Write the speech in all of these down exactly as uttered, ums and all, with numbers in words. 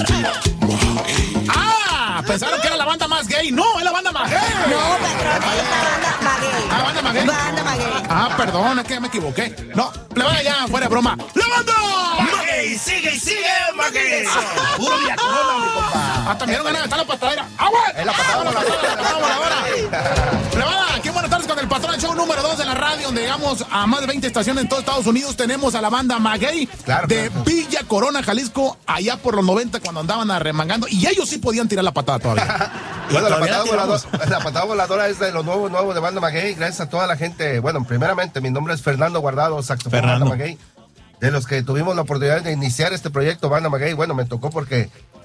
¡Ah! Pensaron que era la banda más gay. No, es la banda más gay. No, patrón, es la banda Maguey. ¿Ah, banda Maguey? Banda Maguey. Ah, perdón, es que me equivoqué. No, le van allá, fuera de broma. ¡La banda! ¡Maguey! ¡Sigue y sigue, Maguey! ¡Puro Villa Corona, mi compa! Hasta me dieron ganas de estar la patadera. ¡Ah, güey! Es la patada voladora. La patada voladora. Le van a, aquí buenas tardes con el patrón, el show número dos de la radio, donde llegamos a más de veinte estaciones en todo Estados Unidos. Tenemos a la banda Maguey Claro, de claro. Villa Corona, Jalisco, allá por los noventa cuando andaban arremangando. Y ellos sí podían tirar la patada todavía. Bueno, la todavía patada, la tiramos. voladora, la patada voladora es de los nuevos nuevos de Banda Maguey. Gracias a toda la gente. Bueno, primeramente, mi nombre es Fernando Guardado, saxofón Fernando. Banda Maguey. De los que tuvimos la oportunidad de iniciar este proyecto Banda Maguey. Bueno, me tocó porque,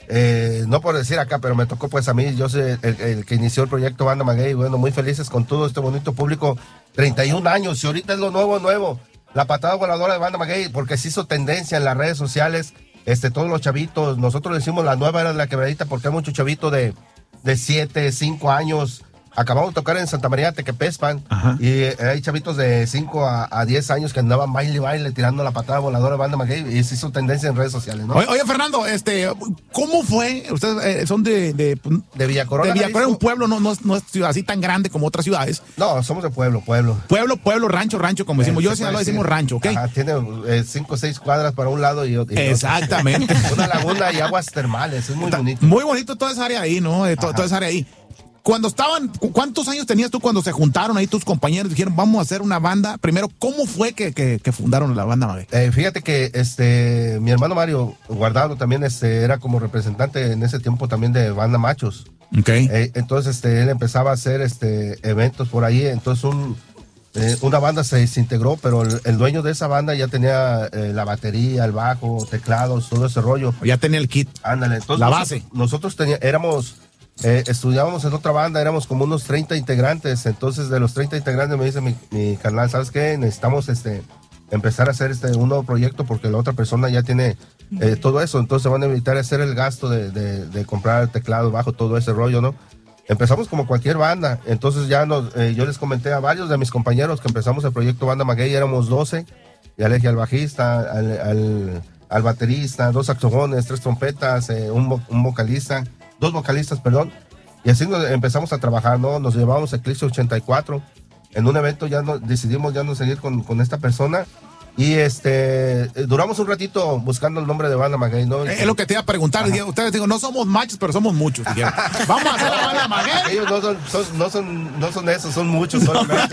eh, no por decir acá, pero me tocó pues a mí. Yo soy el, el, el que inició el proyecto Banda Maguey. Bueno, muy felices con todo este bonito público. treinta y un años y ahorita es lo nuevo, nuevo. La patada voladora de Banda Maguey, porque se hizo tendencia en las redes sociales. Este, todos los chavitos, nosotros le decimos la nueva era de la quebradita porque hay muchos chavitos de de siete, cinco años. Acabamos de tocar en Santa María, Tequepespan, Ajá. y eh, hay chavitos de cinco a diez años que andaban baile, baile, tirando la patada voladora de Banda Maguey, y se hizo tendencia en redes sociales, ¿no? Oye, oye, Fernando, este, ¿cómo fue? Ustedes eh, son de, de, De Villa Corona, de Villa Corona, un Jalisco. pueblo, no, no, es- no es ciudad así tan grande como otras ciudades. No, somos de pueblo, pueblo. Pueblo, pueblo, rancho, rancho, como decimos. Yo Eh, se en Sinaloa puede decimos decir. rancho, ¿ok? Ajá, tiene eh, cinco o seis cuadras para un lado y otro. y otro. Exactamente. Una laguna y aguas termales, es muy bonito. Muy bonito toda esa área ahí, ¿no? Eh, to- Ajá. toda esa área ahí. Cuando estaban, cu- ¿cuántos años tenías tú cuando se juntaron ahí tus compañeros? Dijeron, vamos a hacer una banda. Primero, ¿cómo fue que, que, que fundaron la banda Maguey? Eh, fíjate que este mi hermano Mario Guardado también este, era como representante en ese tiempo también de Banda Machos. Ok. Eh, entonces este, él empezaba a hacer este, eventos por ahí. Entonces un, eh, una banda se desintegró, pero el, el dueño de esa banda ya tenía eh, la batería, el bajo, teclados, todo ese rollo. Ya tenía el kit. Ándale. Entonces, La nosotros- base. Nosotros teníamos, éramos, eh, estudiábamos en otra banda, éramos como unos treinta integrantes. Entonces de los treinta integrantes me dice mi, mi carnal, ¿sabes qué? Necesitamos este, empezar a hacer este, un nuevo proyecto porque la otra persona ya tiene eh, todo eso. Entonces van a evitar hacer el gasto de, de, de comprar teclado, bajo, todo ese rollo, ¿no? Empezamos como cualquier banda. Entonces ya nos, eh, yo les comenté a varios de mis compañeros que empezamos el proyecto Banda Maguey, éramos doce. Ya le dije al bajista, al, al, al baterista, dos saxofones, tres trompetas, eh, un, vo- un vocalista, dos vocalistas, perdón. Y así nos empezamos a trabajar, ¿no? Nos llevamos a Eclipse ochenta y cuatro. En un evento ya no, decidimos ya no seguir con, con esta persona. Y este, eh, duramos un ratito buscando el nombre de Banda Maguey, ¿no? Es lo que te iba a preguntar. Dije, ustedes digo, no somos machos, pero somos muchos. Dijeron, vamos a hacer la banda Maguey. Ellos no son, son- no son, no son esos, son muchos solamente.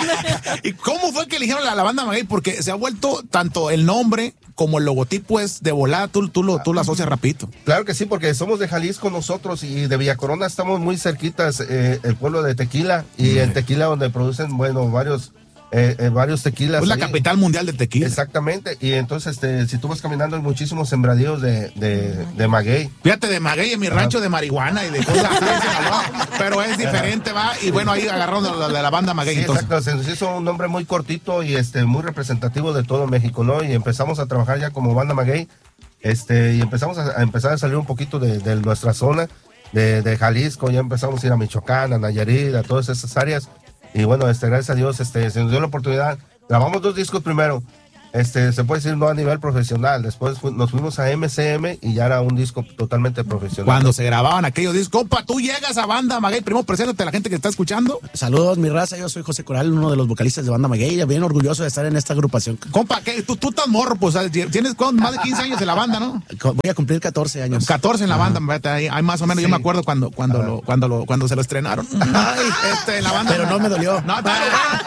¿Y cómo fue que eligieron la, la banda Maguey? Porque se ha vuelto tanto el nombre como el logotipo es de volada. Tú, tú, lo, tú lo asocias rapidito. Claro que sí, porque somos de Jalisco nosotros y de Villa Corona estamos muy cerquitas, eh, el pueblo de Tequila, y en Tequila donde producen, bueno, varios, eh, eh, varios tequilas. Es la ahí. capital mundial del tequila. Exactamente, y entonces este, si tú vas caminando hay muchísimos sembradíos de, de, de maguey. Fíjate, de maguey en mi rancho de marihuana y de cosas así en Sinaloa, pero es diferente, va. Y bueno, ahí agarraron de la, de la banda Maguey. Sí, entonces. exacto, se nos hizo un nombre muy cortito y este, muy representativo de todo México, ¿no? Y empezamos a trabajar ya como Banda Maguey, este, y empezamos a, a empezar a salir un poquito de, de nuestra zona, de, de Jalisco, ya empezamos a ir a Michoacán, a Nayarit, a todas esas áreas. Y bueno, este, gracias a Dios, este, se nos dio la oportunidad. Grabamos dos discos primero, este, se puede decir no a nivel profesional. Después fu- nos fuimos a M C M y ya era un disco totalmente profesional. Cuando se grababan aquellos discos, compa, tú llegas a banda Maguey, primero preséntate a la gente que está escuchando. Saludos, mi raza. Yo soy José Coral, uno de los vocalistas de Banda Maguey. Bien orgulloso de estar en esta agrupación. Compa, ¿qué? Tú, tú estás morro, pues, ¿sabes? Tienes ¿cuánto? Más de quince años en la banda, ¿no? Voy a cumplir catorce años. catorce en la banda, fíjate, ahí, hay más o menos, Sí. yo me acuerdo cuando, cuando, lo, cuando, lo, cuando se lo estrenaron. Ay, este, en la banda. Pero no me dolió. No, no,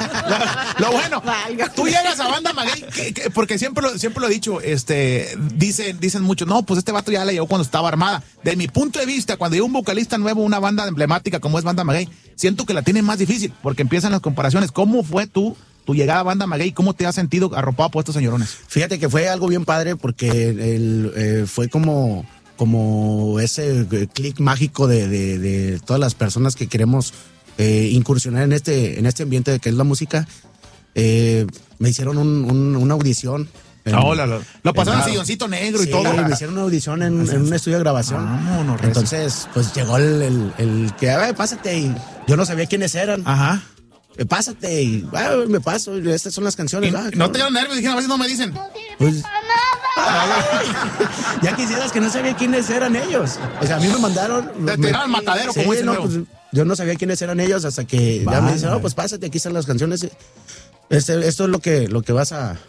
lo, lo bueno, tú llegas a Banda Maguey, que- que- porque siempre lo, siempre lo he dicho, este, dicen, dicen mucho, no, pues este vato ya le llegó cuando estaba armada. De mi punto de vista, cuando llega un vocalista nuevo, una banda emblemática como es Banda Maguey, siento que la tiene más difícil, porque empiezan las comparaciones. ¿Cómo fue tú, tu llegada a Banda Maguey? ¿Cómo te has sentido arropado por estos señorones? Fíjate que fue algo bien padre porque el, eh, fue como, como ese eh, clic mágico de, de, de todas las personas que queremos eh, incursionar en este, en este ambiente de que es la música. Eh, me hicieron un, un- una audición. En- No, lo, lo, lo pasaron en Claro. silloncito negro y Sí, todo. me hicieron una audición en, en un estudio de grabación. Vámonos, recio. Entonces, pues llegó el, el, el que, "Ay, pásate", y yo no sabía quiénes eran. Ajá. Eh, Pásate, y "Ah, me paso, y estas son las canciones. Y ah, no te dieron nervios, dijeron, a veces no me dicen. Pues, Ya quisieras que no sabía quiénes eran ellos. O sea, a mí me mandaron... Te tiraron al matadero, sí, como dice no, luego. pues, yo no sabía quiénes eran ellos hasta que ya me dicen, no, pues pásate, aquí están las canciones. Este, esto es lo que, lo que vas a,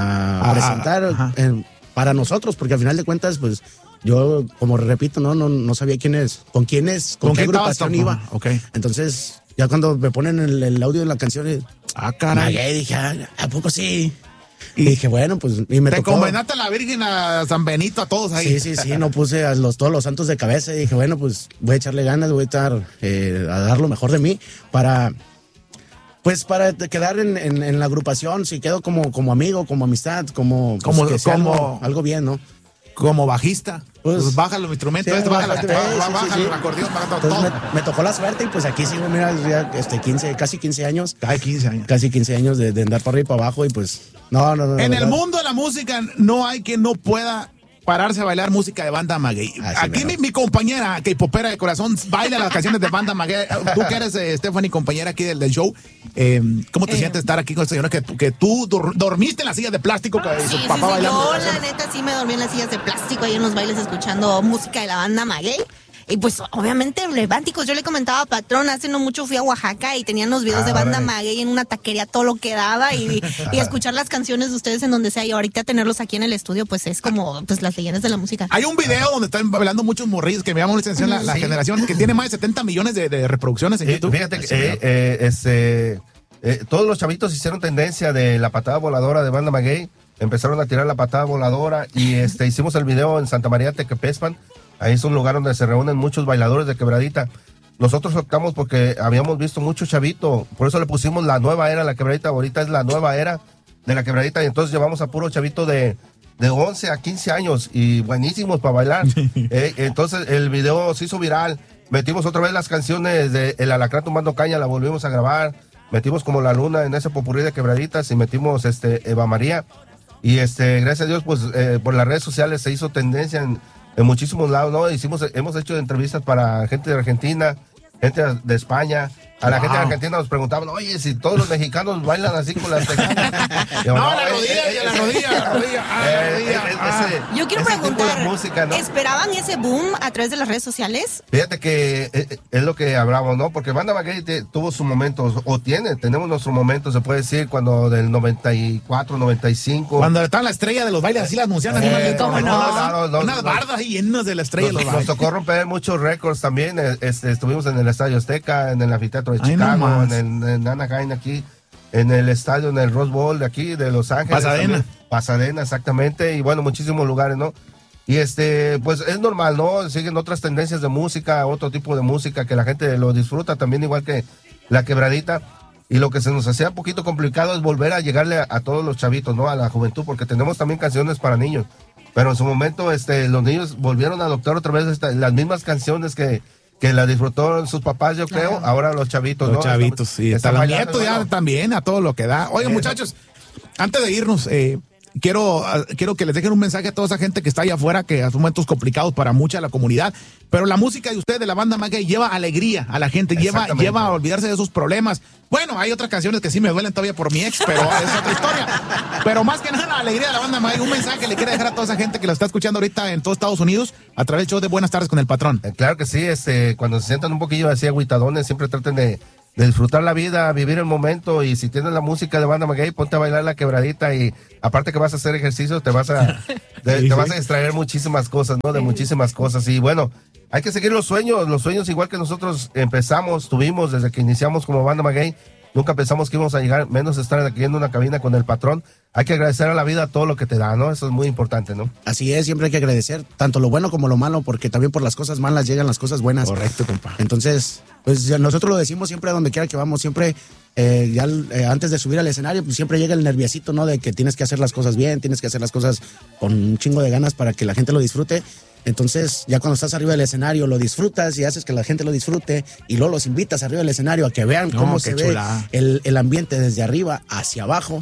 a Ah, presentar ajá. en- para nosotros, porque al final de cuentas, pues, yo, como repito, no, no, no sabía quiénes, con quiénes, con, ¿Con qué quién estabas agrupación tú? iba. Ajá, ok. Entonces, ya cuando me ponen el, el audio de la canción, eh, Ah, caray. Maguey, dije, ah, ¿a poco sí? Y dije, bueno, pues, y me Te tocó. convenaste a la Virgen, a San Benito, a todos ahí. Sí, sí, sí, no puse a los, todos los santos de cabeza y dije, bueno, pues voy a echarle ganas, voy a estar eh, a dar lo mejor de mí para, pues para quedar en, en, en la agrupación, si quedo como, como amigo, como amistad, como, pues, Como- que sea como- algo, algo bien, ¿no? Como bajista. Pues- Pues, baja los instrumentos, Sí, este, baja, la, bájate, baja, sí, sí, baja sí. el acordeón, baja todo. Entonces todo. me, me tocó la suerte y pues aquí sigo, mira, ya este quince, casi quince años, Hay quince años. casi quince años de, de andar para arriba y para abajo y pues, no, no, no. la En el verdad. mundo de la música no hay quien no pueda pararse a bailar música de Banda Maguey. Así Aquí mi, mero. mi compañera, que popera de corazón, baila las canciones de Banda Maguey. Tú que eres, eh, Stephanie, compañera aquí del, del show, eh, ¿cómo te Eh. sientes estar aquí con esta señora que, que tú dur- dormiste en la silla de plástico que Sí, su sí, papá sí, bailando? yo la neta sí me dormí en las sillas de plástico ahí en los bailes escuchando música de la Banda Maguey. Y pues obviamente emblemáticos. Yo le comentaba a Patrón, hace no mucho fui a Oaxaca y tenían los videos Ah, de Banda órale. Maguey en una taquería todo lo que daba y, y escuchar las canciones de ustedes en donde sea y ahorita tenerlos aquí en el estudio pues es como pues las leyendas de la música. Hay un video donde están bailando muchos morrillos que me llaman la atención la, la Sí. generación que tiene más de setenta millones de, de reproducciones en Eh, YouTube. fíjate que eh, eh, este, eh, todos los chavitos hicieron tendencia de la patada voladora de Banda Maguey. Empezaron a tirar la patada voladora y este, hicimos el video en Santa María Tequepespan. Ahí es un lugar donde se reúnen muchos bailadores de quebradita. Nosotros optamos porque habíamos visto mucho chavito, por eso le pusimos la nueva era a la quebradita. Ahorita es la nueva era de la quebradita y entonces llevamos a puro chavito de, de once a quince años y buenísimos para bailar. Eh, entonces el video se hizo viral. Metimos otra vez las canciones de El Alacrán Tumbando Caña, la volvimos a grabar. Metimos como La Luna en ese popurrí de quebraditas y metimos este Eva María. Y este, gracias a Dios, pues eh, por las redes sociales se hizo tendencia en, en muchísimos lados, ¿no? Hicimos, hemos hecho entrevistas para gente de Argentina, gente de España. A la Wow. gente de Argentina nos preguntaban, oye, si todos los mexicanos bailan así con las tejanas. Digo, No, la eh, rodilla, eh, y a la eh, rodilla, a la rodilla, a la eh, rodilla, eh, ah. ese- Yo quiero ese tipo de preguntar, música, ¿no? ¿esperaban ese boom a través de las redes sociales? Fíjate que eh, eh, es lo que hablamos, ¿no? Porque Banda Maguey te- tuvo sus momentos, o tiene, tenemos nuestros momentos, se puede decir, cuando del noventa y cuatro, noventa y cinco. Cuando estaba la estrella de los bailes, así la anunciaban. Eh, unas- ¿cómo unas- no? Claro, no, unas no. bardas ahí llenas de la estrella de Nos, los nos bailes. tocó romper muchos récords también. eh, Este, estuvimos en el Estadio Azteca, en el Anfiteatro de Ay, no Chicago, más. en, el, en Anaheim aquí, en el estadio, en el Rose Bowl de aquí, de Los Ángeles. Pasadena. también. Pasadena, exactamente. Y bueno, muchísimos lugares, ¿no? Y este, pues es normal, ¿no? Siguen otras tendencias de música, otro tipo de música que la gente lo disfruta también, igual que la quebradita. Y lo que se nos hacía un poquito complicado es volver a llegarle a, a todos los chavitos, ¿no? A la juventud, porque tenemos también canciones para niños. Pero en su momento, este, los niños volvieron a adoptar otra vez esta- las mismas canciones que, que la disfrutaron sus papás, yo creo. Claro. Ahora los chavitos, Los ¿no? chavitos, Están- sí. Hasta están los bailando, nietos ya bueno. también, a todo lo que da. Oigan, Eh, muchachos, antes de irnos, eh, quiero, ah, quiero que les dejen un mensaje a toda esa gente que está allá afuera, que hace momentos complicados para mucha de la comunidad. Pero la música de ustedes, de la Banda Maguey, lleva alegría a la gente, lleva, Exactamente. lleva a olvidarse de sus problemas. Bueno, hay otras canciones que sí me duelen todavía por mi ex, pero es otra historia. Pero más que nada, la alegría de la Banda Maguey. Un mensaje que le quiere dejar a toda esa gente que lo está escuchando ahorita en todo Estados Unidos a través del show de Buenas Tardes con el Patrón. Eh, Claro que sí, este, cuando se sientan un poquillo así agüitadones, siempre traten de, de disfrutar la vida, vivir el momento, y si tienes la música de Banda Maguey, ponte a bailar la quebradita, y aparte que vas a hacer ejercicio, te vas a, de- Sí, te sí. vas a extraer muchísimas cosas, ¿no? De muchísimas cosas, y bueno, hay que seguir los sueños, los sueños igual que nosotros empezamos, tuvimos desde que iniciamos como Banda Maguey. Nunca pensamos que íbamos a llegar, menos estar aquí en una cabina con el Patrón. Hay que agradecer a la vida todo lo que te da, ¿no? Eso es muy importante, ¿no? Así es, siempre hay que agradecer tanto lo bueno como lo malo, porque también por las cosas malas llegan las cosas buenas. Correcto, compa. Entonces, pues ya nosotros lo decimos siempre donde quiera que vamos, siempre eh, ya eh, antes de subir al escenario, pues siempre llega el nerviosito, ¿no? De que tienes que hacer las cosas bien, tienes que hacer las cosas con un chingo de ganas para que la gente lo disfrute. Entonces, ya cuando estás arriba del escenario, lo disfrutas y haces que la gente lo disfrute, y luego los invitas arriba del escenario a que vean No, cómo qué se ve chulada. el, el ambiente desde arriba hacia abajo.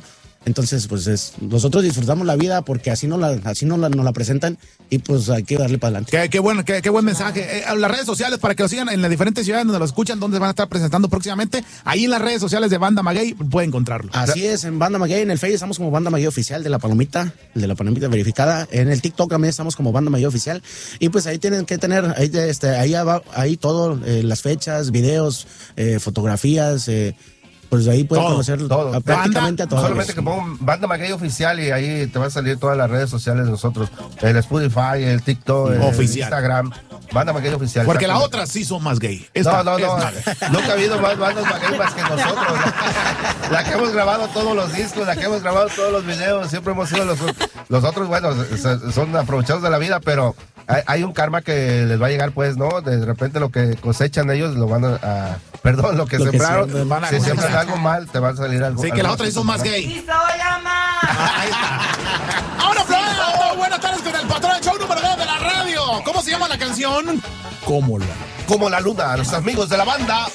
Entonces, pues es, nosotros disfrutamos la vida porque así nos la, así nos la, nos la presentan y pues hay que darle para adelante. Qué, qué bueno, qué, qué buen mensaje. Eh, las redes sociales para que lo sigan en las diferentes ciudades donde lo escuchan, donde van a estar presentando próximamente. Ahí en las redes sociales de Banda Maguey pueden encontrarlo. Así es, en Banda Maguey, en el Facebook estamos como Banda Maguey Oficial de la Palomita, de la Palomita verificada. En el TikTok también estamos como Banda Maguey Oficial. Y pues ahí tienen que tener, ahí, este, ahí, va, ahí todo, eh, las fechas, videos, eh, fotografías, eh, pues ahí pueden todo, conocer todo. A, prácticamente Banda, a todos. Solamente que pongo Banda Maguey Oficial y ahí te van a salir todas las redes sociales de nosotros. El Spotify, el TikTok, el oficial. Instagram. Banda Maguey Oficial. Porque las otras sí son más gay. Esta no, no, no. Es Nunca ha habido más bandas Maguey más que nosotros. La, la que hemos grabado todos los discos, la que hemos grabado todos los videos. Siempre hemos sido los, los otros, bueno, son aprovechados de la vida, pero hay, hay un karma que les va a llegar, pues, ¿no? De repente lo que cosechan ellos lo van a... a perdón, lo que lo sembraron. Que van a si siembran algo mal, te va a salir algo. Sí, que las otras sí son más gay. ¡Y soy ama! Ahí está. Ahora, Florida, buenas tardes con el patrón del show número dos de la radio. ¿Cómo se llama la canción? Como la Como la luna, los amigos de la banda